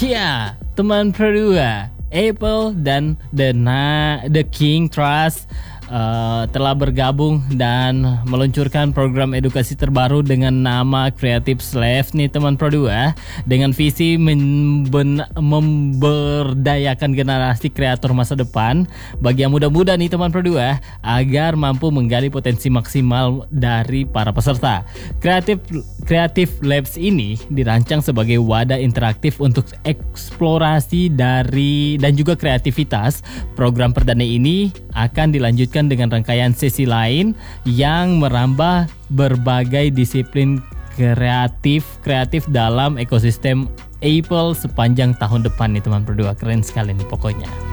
Ya, teman berdua, Apple dan The King Trust telah bergabung dan meluncurkan program edukasi terbaru dengan nama Creative Slave nih teman berdua, dengan visi memberdayakan generasi kreator masa depan bagi yang muda-muda nih teman berdua, agar mampu menggali potensi maksimal dari para peserta. Creative Labs ini dirancang sebagai wadah interaktif untuk eksplorasi dan juga kreativitas. Program perdana ini akan dilanjutkan dengan rangkaian sesi lain yang merambah berbagai disiplin kreatif dalam ekosistem Apple sepanjang tahun depan nih teman berdua. Keren sekali nih pokoknya.